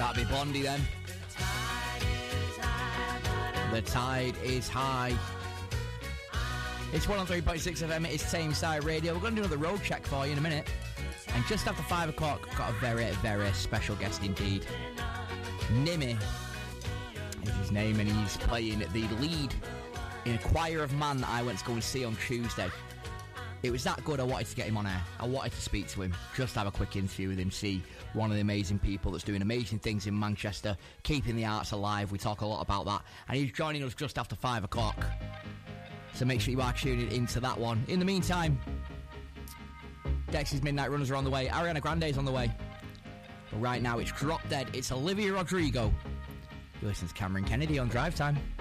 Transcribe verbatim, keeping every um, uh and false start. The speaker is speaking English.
That'd be Blondie then. The tide is high. It's one oh three point six F M, it's Tameside Radio. We're going to do another road check for you in a minute. And just after five o'clock, got a very, very special guest indeed. Nimmy is his name, and he's playing the lead in a choir of man that I went to go and see on Tuesday. It was that good, I wanted to get him on air. I wanted to speak to him, just have a quick interview with him, see one of the amazing people that's doing amazing things in Manchester, keeping the arts alive. We talk a lot about that. And he's joining us just after five o'clock. So make sure you are tuning into that one. In the meantime, Dex's Midnight Runners are on the way. Ariana Grande's on the way. But right now it's Drop Dead. It's Olivia Rodrigo. You listen to Cameron Kennedy on Drive Time.